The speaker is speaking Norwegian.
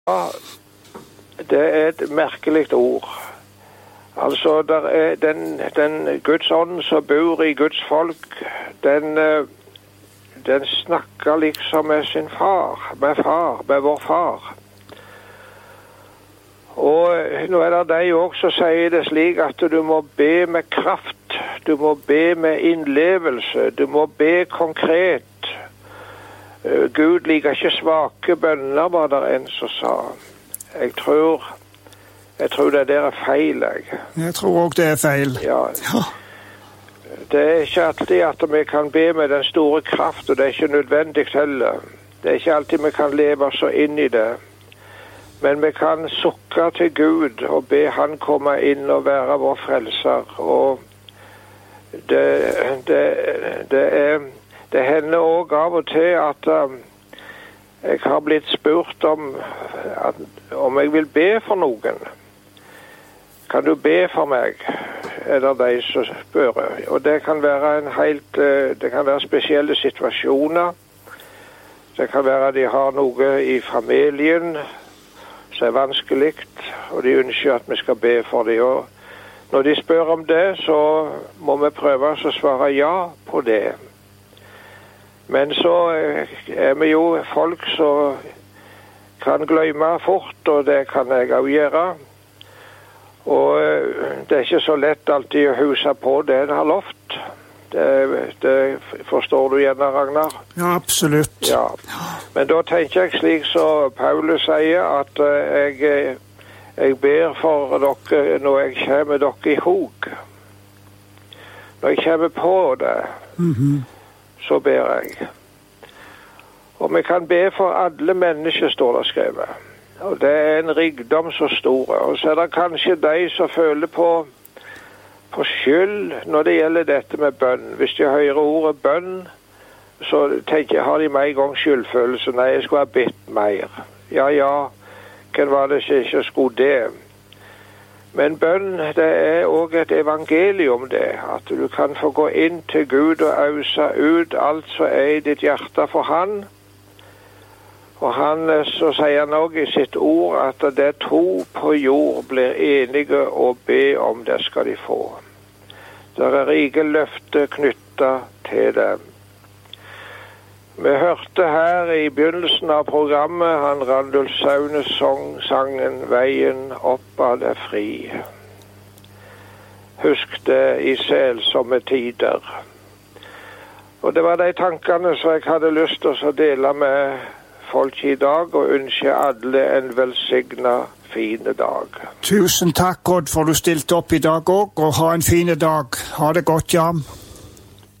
Ja, det er et merkelig ord. Altså, der er den Guds ånd som bor i Guds folk, den snakker liksom med sin far, med vår far. Og nå er det de også som sier det slik at du må be med kraft, du må be med innlevelse, du må be konkret. Gud liker ikke svake bønner, var det en som sa. Jeg tror det der er feil, jeg. Jeg tror også det er feil. Ja. Det er ikke alltid at vi kan be med den store kraft, og det er ikke nødvendig heller. Det er ikke alltid vi kan leve så inn i det. Men vi kan sukke til Gud og be han komme inn og være vår frelser. Og det hender også av og til at jeg har blitt spurt om jeg vil be for noen. Kan du be for meg? Er det de som spør. Og det kan være det kan være spesielle situasjoner. Det kan være at de har noe i familien som er vanskelig, og de ønsker at vi skal be for dem. Og når de spør om det, så må vi prøve å svare ja på det. Men så er vi jo folk som kan glemme fort, og det kan jeg også gjøre. Og det er ikke så lett alltid å huske på det en har lovt. Det forstår du gjerne, Ragnar? Ja, absolutt. Ja. Men da tenker jeg slik som Paulus sier, at jeg ber for dere når jeg kommer dere i hog. Når jeg kommer på det, så ber jeg. Og vi kan be for alle mennesker, står det skrevet. Og det er en rikdom så stor. Og så er det kanskje de som føler på skyld når det gjelder dette med bønn. Hvis de hører ordet bønn, så har de med en gang skyldfølelse. Nei, jeg skulle ha bedt mer. Ja, hvem var det som ikke skulle det? Men bønn, det er også et evangelium det. At du kan få gå inn til Gud og øse ut alt som er i ditt hjerte for han. Og så sier han også i sitt ord at det to på jord blir enige å be om, det skal de få. Det er rike løfter knyttet til det. Vi hørte her i begynnelsen av programmet han Randulf Saune sangen «Veien opp av det fri». Husk det i selsomme tider. Og det var de tankene som jeg hadde lyst til å dele med folk i dag, og ønsker alle en velsignet fine dag. Tusen takk, Odd, for du stilte opp i dag også, og ha en fine dag. Ha det godt, Jan.